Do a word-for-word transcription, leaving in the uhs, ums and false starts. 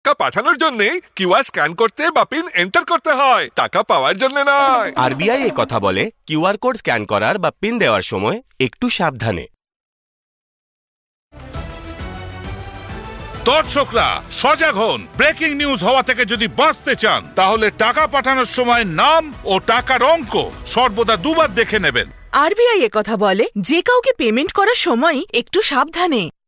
টাকা পাঠানোর জন্য কিউআর স্ক্যান করতে বা পিন এন্টার করতে হয়, টাকা পাওয়ার জন্য নয়। আরবিআই এই কথা বলে কিউআর কোড স্ক্যান করার বা পিন দেওয়ার সময় একটু সাবধানে। দর্শকরা সজাগ হন, ব্রেকিং নিউজ হওয়া থেকে যদি বাঁচতে চান তাহলে টাকা পাঠানোর সময় নাম ও টাকার অঙ্ক সর্বদা দুবার দেখে নেবেন। আরবিআই এ কথা বলে যে কাউকে পেমেন্ট করার সময় একটু সাবধানে।